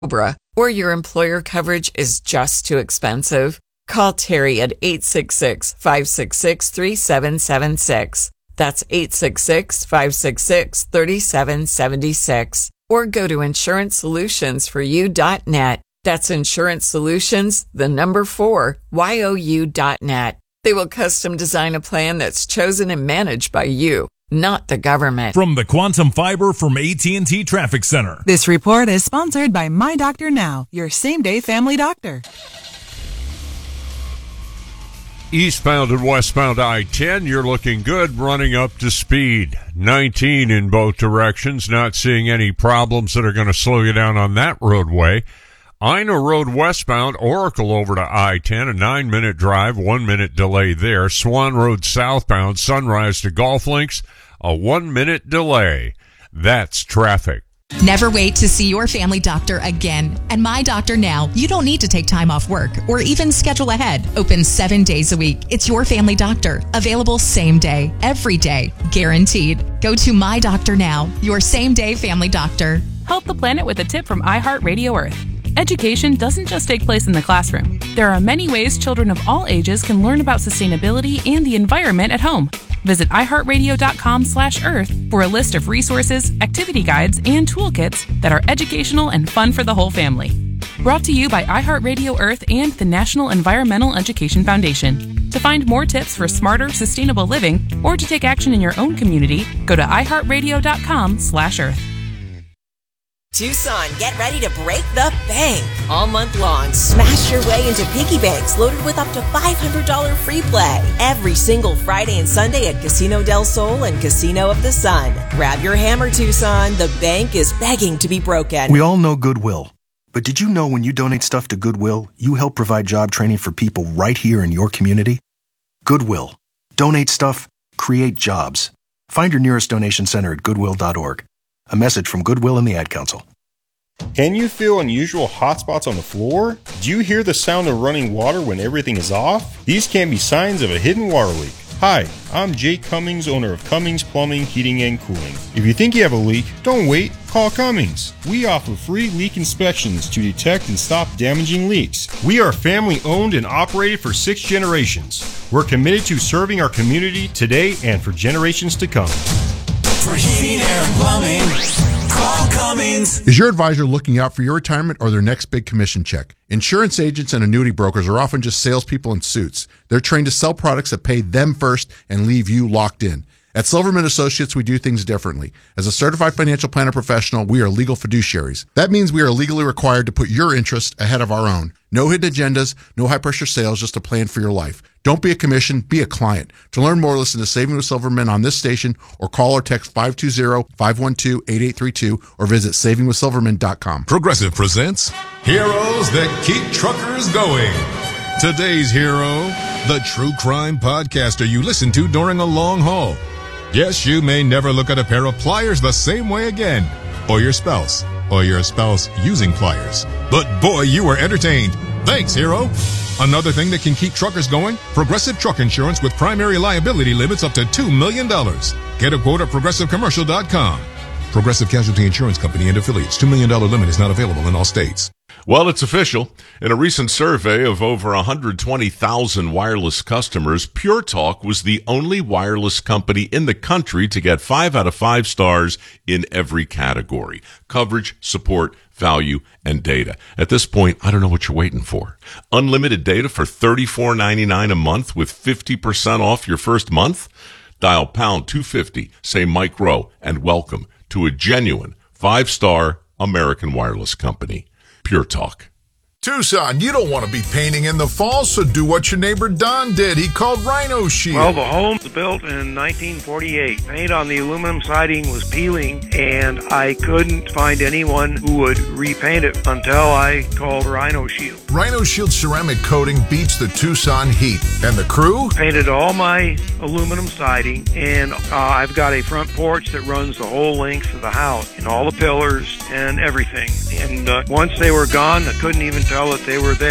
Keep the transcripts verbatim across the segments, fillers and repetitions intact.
COBRA, or your employer coverage is just too expensive? Call Terry at eight six six, five six six, three seven seven six. That's eight six six, five six six, three seven seven six. Or go to insurance solutions for you dot net. That's Insurance Solutions, the number four, Y O U dot net. They will custom design a plan that's chosen and managed by you, not the government. From the Quantum Fiber from A T and T Traffic Center. This report is sponsored by My Doctor Now, your same-day family doctor. Eastbound and westbound I ten, you're looking good, running up to speed. nineteen in both directions, not seeing any problems that are going to slow you down on that roadway. Ina Road westbound, Oracle over to I ten, a nine-minute drive, one-minute delay there. Swan Road southbound, Sunrise to Golf Links, a one-minute delay. That's traffic. Never wait to see your family doctor again. At My Doctor Now, you don't need to take time off work or even schedule ahead. Open seven days a week. It's your family doctor. Available same day, every day, guaranteed. Go to My Doctor Now, your same-day family doctor. Help the planet with a tip from iHeartRadio Earth. Education doesn't just take place in the classroom. There are many ways children of all ages can learn about sustainability and the environment at home. Visit iHeartRadio.com slash earth for a list of resources, activity guides, and toolkits that are educational and fun for the whole family. Brought to you by iHeartRadio Earth and the National Environmental Education Foundation. To find more tips for smarter, sustainable living, or to take action in your own community, go to iHeartRadio.com slash earth. Tucson, get ready to break the bank. All month long, smash your way into piggy banks loaded with up to five hundred dollars free play. Every single Friday and Sunday at Casino del Sol and Casino of the Sun. Grab your hammer, Tucson. The bank is begging to be broken. We all know Goodwill. But did you know when you donate stuff to Goodwill, you help provide job training for people right here in your community? Goodwill. Donate stuff, create jobs. Find your nearest donation center at goodwill dot org. A message from Goodwill and the Ad Council. Can you feel unusual hot spots on the floor? Do you hear the sound of running water when everything is off? These can be signs of a hidden water leak. Hi, I'm Jake Cummings, owner of Cummings Plumbing, Heating, and Cooling. If you think you have a leak, don't wait. Call Cummings. We offer free leak inspections to detect and stop damaging leaks. We are family owned and operated for six generations. We're committed to serving our community today and for generations to come. For heating, air, and plumbing, call Cummings. Is your advisor looking out for your retirement or their next big commission check? Insurance agents and annuity brokers are often just salespeople in suits. They're trained to sell products that pay them first and leave you locked in. At Silverman Associates, we do things differently. As a certified financial planner professional, we are legal fiduciaries. That means we are legally required to put your interest ahead of our own. No hidden agendas, no high-pressure sales, just a plan for your life. Don't be a commission, be a client. To learn more, listen to Saving with Silverman on this station or call or text five two zero, five one two, eight eight three two or visit saving with silverman dot com. Progressive presents Heroes That Keep Truckers Going. Today's hero, the true crime podcaster you listen to during a long haul. Yes, you may never look at a pair of pliers the same way again, or your spouse, or your spouse using pliers. But boy, you were entertained. Thanks, hero. Another thing that can keep truckers going, Progressive Truck Insurance with primary liability limits up to two million dollars. Get a quote at progressive commercial dot com. Progressive Casualty Insurance Company and affiliates. two million dollars limit is not available in all states. Well, it's official. In a recent survey of over one hundred twenty thousand wireless customers, Pure Talk was the only wireless company in the country to get five out of five stars in every category: coverage, support, value, and data. At this point, I don't know what you're waiting for. Unlimited data for thirty-four ninety-nine a month with fifty percent off your first month? Dial pound two fifty, say Mike Rowe, and welcome to a genuine five-star American wireless company. Pure Talk. Tucson, you don't want to be painting in the fall, so do what your neighbor Don did. He called Rhino Shield. Well, the home was built in nineteen forty-eight. Paint on the aluminum siding was peeling, and I couldn't find anyone who would repaint it until I called Rhino Shield. Rhino Shield ceramic coating beats the Tucson heat. And the crew? Painted all my aluminum siding, and uh, I've got a front porch that runs the whole length of the house, and all the pillars and everything. And uh, once they were gone, I couldn't even tell that they were there.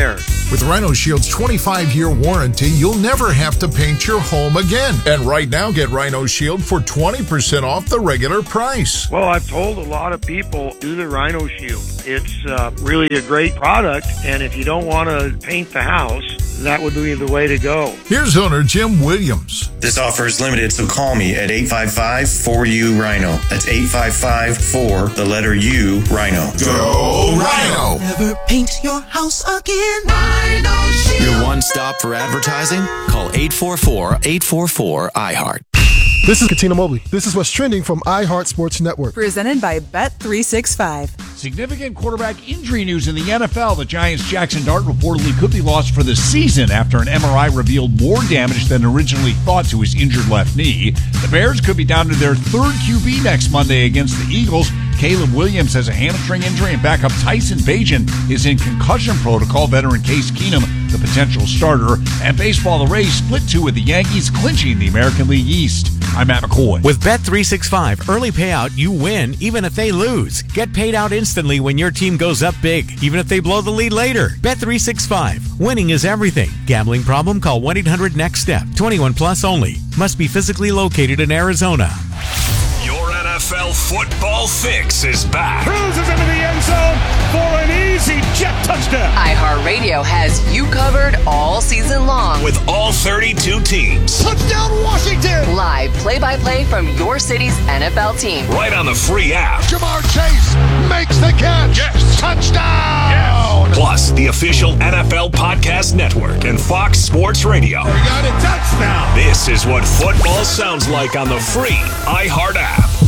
With Rhino Shield's twenty-five year warranty, you'll never have to paint your home again. And right now, get Rhino Shield for twenty percent off the regular price. Well, I've told a lot of people, do the Rhino Shield. It's uh, really a great product, and if you don't want to paint the house, that would be the way to go. Here's owner Jim Williams. This offer is limited, so call me at eight five five, four U, Rhino. That's eight five five, four, the letter U, Rhino. Go Rhino! Never paint your house again. Rhino Shield. Your one stop for advertising? Call eight four four, eight four four, I heart. This is Katina Mobley. This is what's trending from iHeart Sports Network. Presented by Bet three sixty-five. Significant quarterback injury news in the N F L. The Giants' Jackson Dart reportedly could be lost for the season after an M R I revealed more damage than originally thought to his injured left knee. The Bears could be down to their third Q B next Monday against the Eagles. Caleb Williams has a hamstring injury, and backup Tyson Bagent is in concussion protocol. Veteran Case Keenum, the potential starter. And baseball, the Rays split two with the Yankees, clinching the American League East. I'm Matt McCoy. With Bet three sixty-five, early payout, you win even if they lose. Get paid out instantly when your team goes up big, even if they blow the lead later. Bet three sixty-five. Winning is everything. Gambling problem? Call one eight hundred next step. twenty-one plus only. Must be physically located in Arizona. Your N F L football fix is back. Cruises into the end zone for an easy jet touchdown. iHeartRadio has you covered all season long. With all thirty-two teams. Touchdown Washington! Live play-by-play from your city's N F L team. Right on the free app. Jamar Chase makes the catch. Yes. Touchdown! Yes. Plus, the official N F L Podcast Network and Fox Sports Radio. We got a touchdown! This is what football sounds like on the free iHeart app.